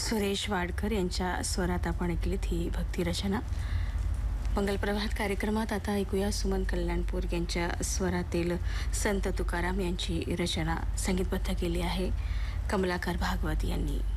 सुरेश वाडकर यांच्या स्वरात आपण ऐकलीत ही भक्ती रचना. मंगलप्रभात कार्यक्रमात आता ऐकूया सुमन कल्याणपूर यांच्या स्वरातील संत तुकाराम यांची रचना संगीतबद्ध केली आहे कमलाकर भागवत यांनी.